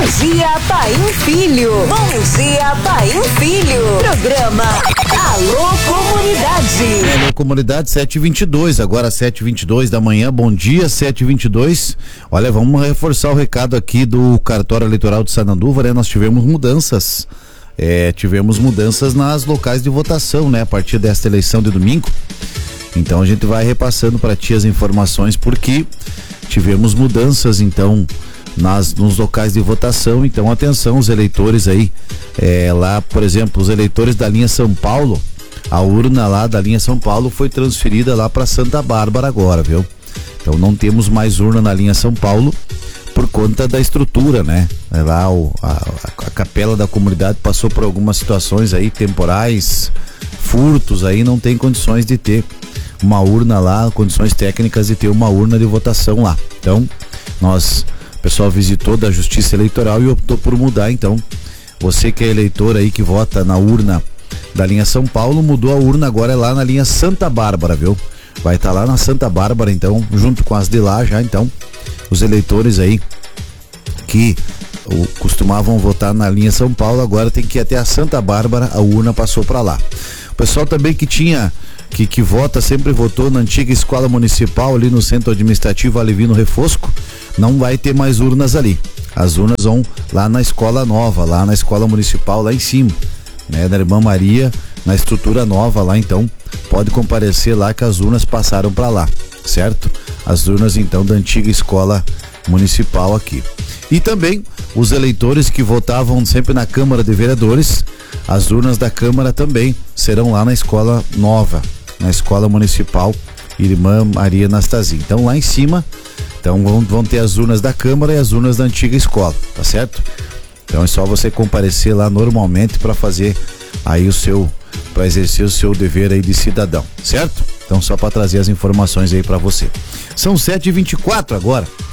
dia, Paim Filho. Bom dia, Paim Filho. Programa Alô Comunidade. Alô Comunidade 7h22, agora 7h22 da manhã. Bom dia, 7h22. Olha, vamos reforçar o recado aqui do cartório eleitoral de Sananduva, né? Nós tivemos mudanças. Tivemos mudanças nas locais de votação, né? A partir desta eleição de domingo. Então a gente vai repassando para ti as informações, porque tivemos mudanças, então, nos locais de votação. Então atenção, os eleitores aí, lá, por exemplo, os eleitores da linha São Paulo, a urna lá da linha São Paulo foi transferida lá para Santa Bárbara agora, viu? Então não temos mais urna na linha São Paulo por conta da estrutura, né? Lá a capela da comunidade passou por algumas situações aí temporais, furtos aí, não tem condições de ter uma urna lá, condições técnicas de ter uma urna de votação lá. Então, o pessoal visitou da Justiça Eleitoral e optou por mudar. Então, você que é eleitor aí que vota na urna da linha São Paulo, mudou a urna, agora é lá na linha Santa Bárbara, viu? Vai estar lá na Santa Bárbara, então, junto com as de lá já. Então, os eleitores aí que costumavam votar na linha São Paulo, agora tem que ir até a Santa Bárbara, a urna passou para lá. O pessoal também que vota, sempre votou na antiga escola municipal ali no centro administrativo Alevino Refosco, não vai ter mais urnas ali. As urnas vão lá na escola nova, lá na escola municipal lá em cima, né, da Irmã Maria, na estrutura nova lá. Então pode comparecer lá que as urnas passaram para lá, certo? As urnas então da antiga escola municipal aqui. E também os eleitores que votavam sempre na Câmara de Vereadores, as urnas da Câmara também serão lá na escola nova, na escola municipal Irmã Maria Anastasia. Então lá em cima, então vão ter as urnas da Câmara e as urnas da antiga escola, tá certo? Então é só você comparecer lá normalmente para fazer aí para exercer o seu dever aí de cidadão, certo? Então só para trazer as informações aí para você. São 7h24 agora.